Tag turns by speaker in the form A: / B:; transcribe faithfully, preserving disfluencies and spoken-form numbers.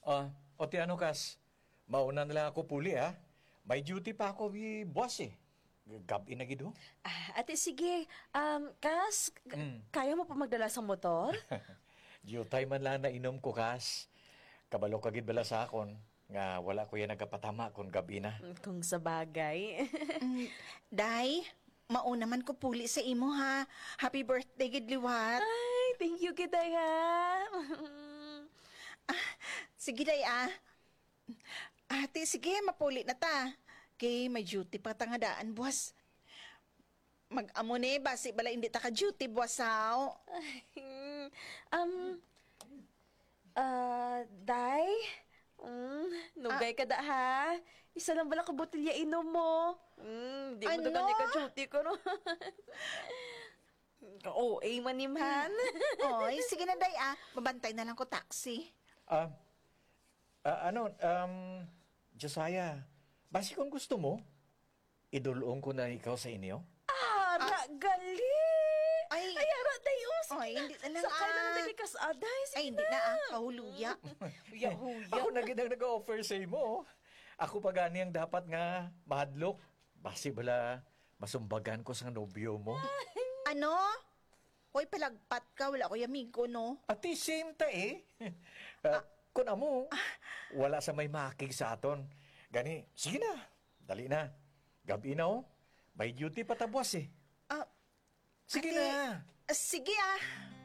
A: Ah, o ti ano kas, mauna na lang ako puli ha. May duty pa ako wi boss eh. Gabi na gido.
B: Ah, ate, sige. Um, Kas, k-
A: Mm.
B: kaya mo pa magdala sa motor?
A: Jutay man lang na inom ko kas. Kabalo kagid bala sa akon nga wala ko yan nagapatama kung gabi na.
B: Kung sa bagay.
C: Mm, Day, mauna man ko puli sa imo ha. Happy birthday, gidliwat.
B: Ay, thank you kita, ha.
C: Sige, Day, ah. Ate, sige, mapuli na ta. Kay may duty pa tangadaan, buwas. Mag-amo ni, basi bala hindi ta ka-duty, buwas, sao.
B: um, ah, Day? Mm, nugay ka da, ha? Isa lang bala ka botelya inom mo. Mm, di mo
C: Ano?
B: da kanya ka-duty ko, no? Oo, eh, manimhan.
C: Oy, sige na, Day, ah. Babantay na lang ko taxi.
A: Ah, ah, ano, um, Josiah, basi kung gusto mo, idulong ko na ikaw sa inyo.
B: Ara, gali!
C: Ay.
B: Ay, ara, day, oh, sige
C: Ay,
B: na.
C: hindi na lang,
B: Sakay na
C: ah.
B: lang dali kas, aday, sige
C: Ay, hindi na, ah. Kahuluya.
B: Huya, huya.
A: Ako na ginang nag-offer sa imo. Ako pa gani ang dapat nga mahadlok. Basi bala masumbagan ko sa nobyo mo.
C: Ano? Hoy, palagpat ka. Wala ko yamigo, no?
A: At the same ta eh. Uh, kung amo, wala sa may makig sa aton. Gani, sige na. Dali na. Gabi na oh. May duty patabwas eh.
C: Ah,
A: Sige
C: ate,
A: na.
C: ah, sige, ah.